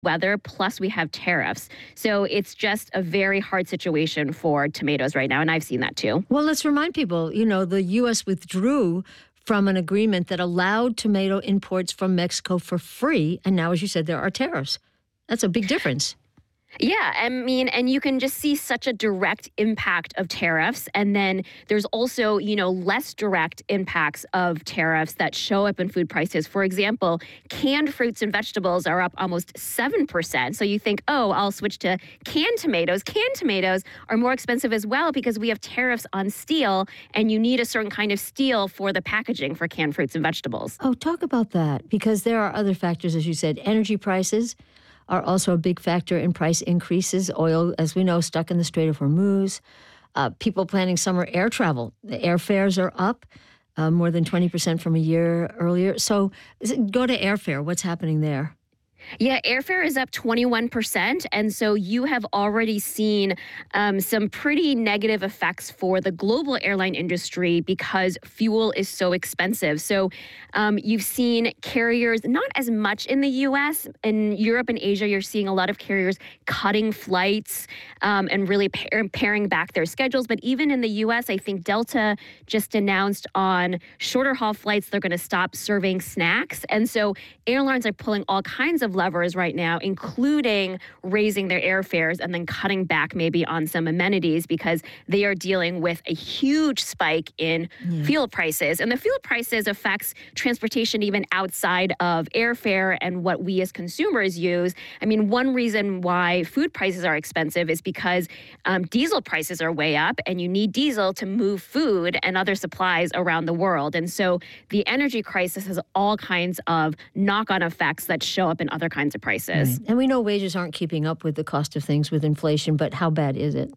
weather, plus we have tariffs. So it's just a very hard situation for tomatoes right now, and I've seen that too. Well, let's remind people, the U.S. withdrew from an agreement that allowed tomato imports from Mexico for free, and now, as you said, there are tariffs. That's a big difference. Yeah, I mean, and you can just see such a direct impact of tariffs. And then there's also, less direct impacts of tariffs that show up in food prices. For example, canned fruits and vegetables are up almost 7%. So you think, oh, I'll switch to canned tomatoes. Canned tomatoes are more expensive as well because we have tariffs on steel, and you need a certain kind of steel for the packaging for canned fruits and vegetables. Oh, talk about that, because there are other factors, as you said. Energy prices are also a big factor in price increases. Oil, as we know, stuck in the Strait of Hormuz. People planning summer air travel. The airfares are up more than 20% from a year earlier. So go to airfare. What's happening there? Yeah, airfare is up 21%. And so you have already seen some pretty negative effects for the global airline industry because fuel is so expensive. So you've seen carriers, not as much in the U.S. In Europe and Asia, you're seeing a lot of carriers cutting flights and really paring back their schedules. But even in the U.S., I think Delta just announced on shorter haul flights, they're going to stop serving snacks. And so airlines are pulling all kinds of levers right now, including raising their airfares and then cutting back maybe on some amenities because they are dealing with a huge spike in fuel prices. And the fuel prices affects transportation even outside of airfare and what we as consumers use. I mean, one reason why food prices are expensive is because diesel prices are way up, and you need diesel to move food and other supplies around the world. And so the energy crisis has all kinds of knock-on effects that show up in other kinds of prices. Right. And we know wages aren't keeping up with the cost of things with inflation, but how bad is it?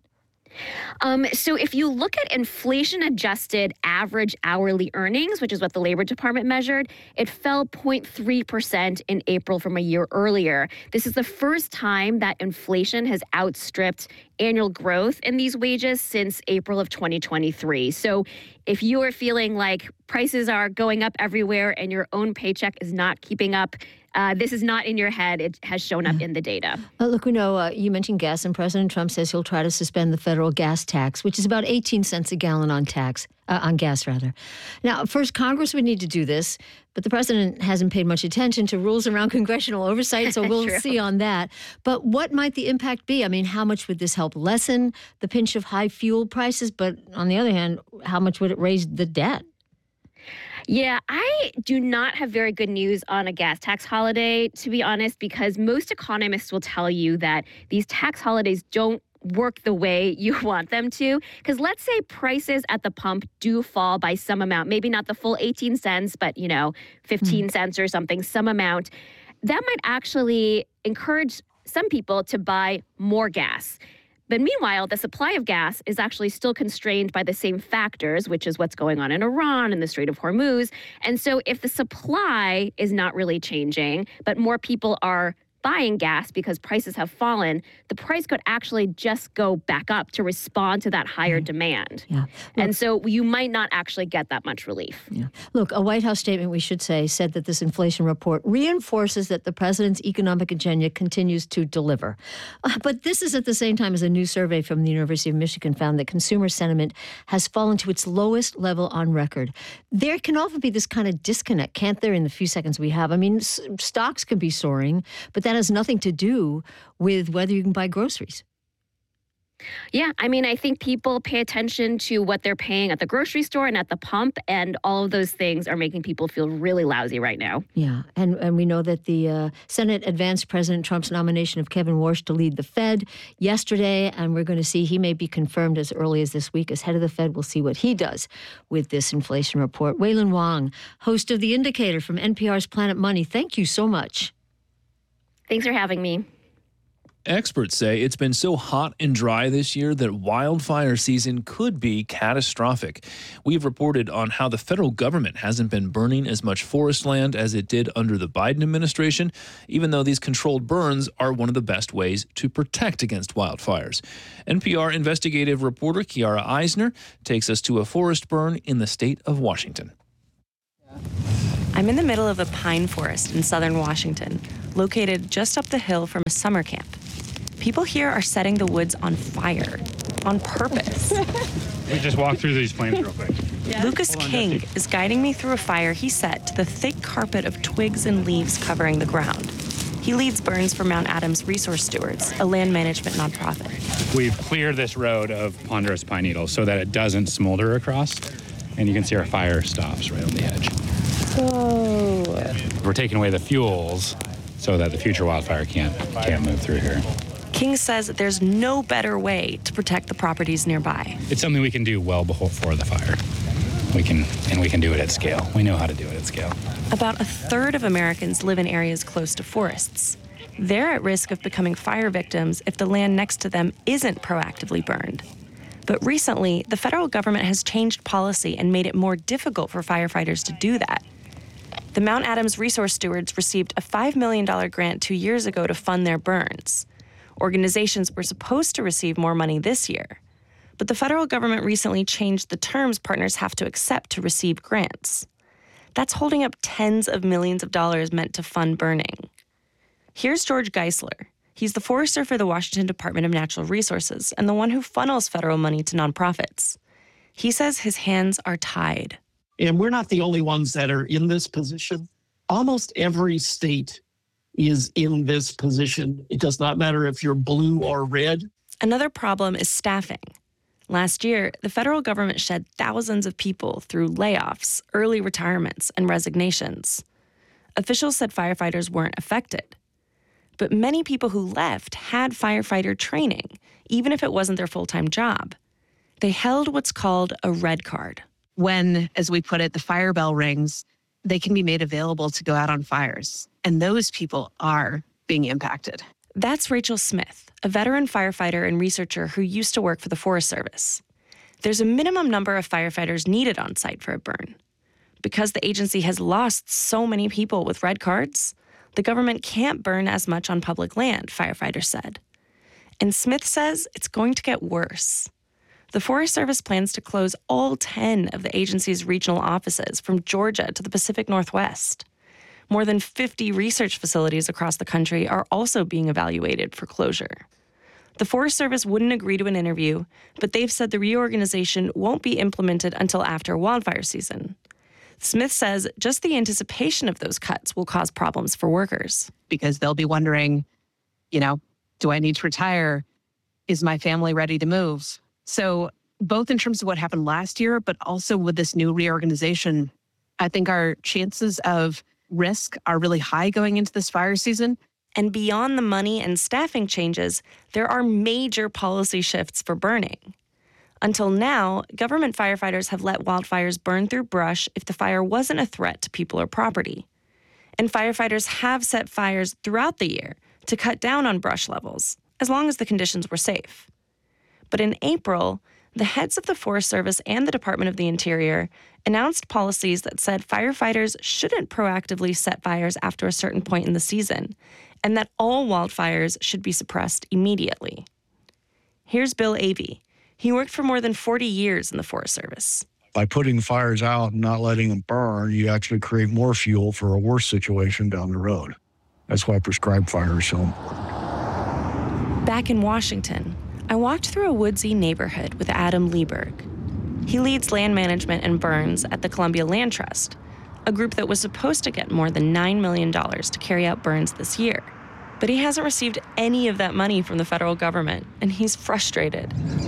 So if you look at inflation-adjusted average hourly earnings, which is what the Labor Department measured, it fell 0.3% in April from a year earlier. This is the first time that inflation has outstripped annual growth in these wages since April of 2023. So if you are feeling like prices are going up everywhere and your own paycheck is not keeping up, this is not in your head. It has shown up in the data. Look, we know you mentioned gas, and President Trump says he'll try to suspend the federal gas tax, which is about 18 cents a gallon on gas. Now, first, Congress would need to do this, but the president hasn't paid much attention to rules around congressional oversight, so we'll see on that. But what might the impact be? I mean, how much would this help lessen the pinch of high fuel prices? But on the other hand, how much would it raise the debt? Yeah, I do not have very good news on a gas tax holiday, to be honest, because most economists will tell you that these tax holidays don't work the way you want them to. Because let's say prices at the pump do fall by some amount, maybe not the full 18 cents, but, 15 cents or something, some amount. That might actually encourage some people to buy more gas. But meanwhile, the supply of gas is actually still constrained by the same factors, which is what's going on in Iran and the Strait of Hormuz. And so if the supply is not really changing, but more people are buying gas because prices have fallen, the price could actually just go back up to respond to that higher demand. Yeah. Look, and so you might not actually get that much relief. Yeah. Look, a White House statement, we should say, said that this inflation report reinforces that the president's economic agenda continues to deliver. But this is at the same time as a new survey from the University of Michigan found that consumer sentiment has fallen to its lowest level on record. There can often be this kind of disconnect, can't there, in the few seconds we have? I mean, stocks can be soaring, but that has nothing to do with whether you can buy groceries. Yeah, I mean, I think people pay attention to what they're paying at the grocery store and at the pump, and all of those things are making people feel really lousy right now. Yeah, and we know that the Senate advanced President Trump's nomination of Kevin Warsh to lead the Fed yesterday, and we're going to see he may be confirmed as early as this week as head of the Fed. We'll see what he does with this inflation report. Wailin Wong, host of The Indicator from NPR's Planet Money, thank you so much. Thanks for having me. Experts say it's been so hot and dry this year that wildfire season could be catastrophic. We've reported on how the federal government hasn't been burning as much forest land as it did under the Biden administration, even though these controlled burns are one of the best ways to protect against wildfires. NPR investigative reporter Kiara Eisner takes us to a forest burn in the state of Washington. I'm in the middle of a pine forest in southern Washington, located just up the hill from a summer camp. People here are setting the woods on fire, on purpose. We just walk through these flames real quick. Lucas King is guiding me through a fire he set to the thick carpet of twigs and leaves covering the ground. He leads burns for Mount Adams Resource Stewards, a land management nonprofit. We've cleared this road of ponderous pine needles so that it doesn't smolder across, and you can see our fire stops right on the edge. Oh. We're taking away the fuels so that the future wildfire can't move through here. King says there's no better way to protect the properties nearby. It's something we can do well before the fire. We can do it at scale. We know how to do it at scale. About a third of Americans live in areas close to forests. They're at risk of becoming fire victims if the land next to them isn't proactively burned. But recently, the federal government has changed policy and made it more difficult for firefighters to do that. The Mount Adams Resource Stewards received a $5 million grant 2 years ago to fund their burns. Organizations were supposed to receive more money this year. But the federal government recently changed the terms partners have to accept to receive grants. That's holding up tens of millions of dollars meant to fund burning. Here's George Geisler. He's the forester for the Washington Department of Natural Resources and the one who funnels federal money to nonprofits. He says his hands are tied. And we're not the only ones that are in this position. Almost every state is in this position. It does not matter if you're blue or red. Another problem is staffing. Last year, the federal government shed thousands of people through layoffs, early retirements, and resignations. Officials said firefighters weren't affected. But many people who left had firefighter training, even if it wasn't their full-time job. They held what's called a red card. When, as we put it, the fire bell rings, they can be made available to go out on fires. And those people are being impacted. That's Rachel Smith, a veteran firefighter and researcher who used to work for the Forest Service. There's a minimum number of firefighters needed on site for a burn. Because the agency has lost so many people with red cards, the government can't burn as much on public land, firefighters said. And Smith says it's going to get worse. The Forest Service plans to close all 10 of the agency's regional offices from Georgia to the Pacific Northwest. More than 50 research facilities across the country are also being evaluated for closure. The Forest Service wouldn't agree to an interview, but they've said the reorganization won't be implemented until after wildfire season. Smith says just the anticipation of those cuts will cause problems for workers. Because they'll be wondering, do I need to retire? Is my family ready to move? So both in terms of what happened last year, but also with this new reorganization, I think our chances of risk are really high going into this fire season. And beyond the money and staffing changes, there are major policy shifts for burning. Until now, government firefighters have let wildfires burn through brush if the fire wasn't a threat to people or property. And firefighters have set fires throughout the year to cut down on brush levels, as long as the conditions were safe. But in April, the heads of the Forest Service and the Department of the Interior announced policies that said firefighters shouldn't proactively set fires after a certain point in the season, and that all wildfires should be suppressed immediately. Here's Bill Avey. He worked for more than 40 years in the Forest Service. By putting fires out and not letting them burn, you actually create more fuel for a worse situation down the road. That's why prescribed fire is so important. Back in Washington, I walked through a woodsy neighborhood with Adam Lieberg. He leads land management and burns at the Columbia Land Trust, a group that was supposed to get more than $9 million to carry out burns this year. But he hasn't received any of that money from the federal government, and he's frustrated.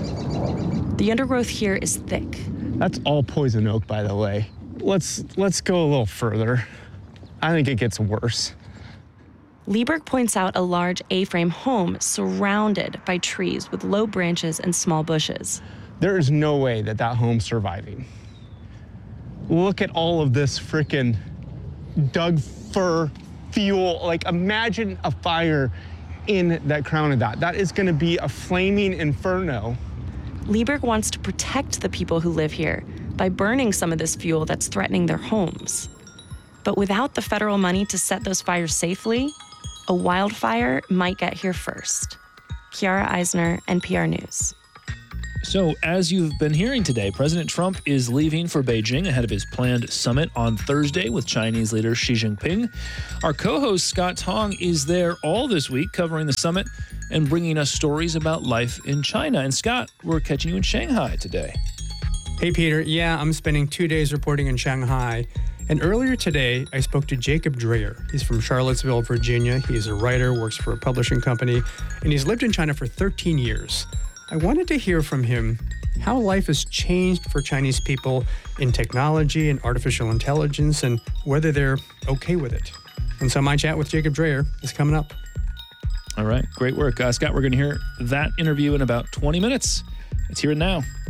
The undergrowth here is thick. That's all poison oak, by the way. Let's go a little further. I think it gets worse. Lieberg points out a large A-frame home surrounded by trees with low branches and small bushes. There is no way that home's surviving. Look at all of this frickin' Doug fir fuel. Like, imagine a fire in that crown of that. That is gonna be a flaming inferno. Lieberg wants to protect the people who live here by burning some of this fuel that's threatening their homes. But without the federal money to set those fires safely, a wildfire might get here first. Kiara Eisner, NPR News. So, as you've been hearing today, President Trump is leaving for Beijing ahead of his planned summit on Thursday with Chinese leader Xi Jinping. Our co-host Scott Tong is there all this week covering the summit and bringing us stories about life in China. And Scott, we're catching you in Shanghai today. Hey, Peter. Yeah, I'm spending 2 days reporting in Shanghai. And earlier today, I spoke to Jacob Dreyer. He's from Charlottesville, Virginia. He's a writer, works for a publishing company, and he's lived in China for 13 years. I wanted to hear from him how life has changed for Chinese people in technology and artificial intelligence and whether they're okay with it. And so my chat with Jacob Dreyer is coming up. All right, great work. Scott, we're going to hear that interview in about 20 minutes. It's here and now.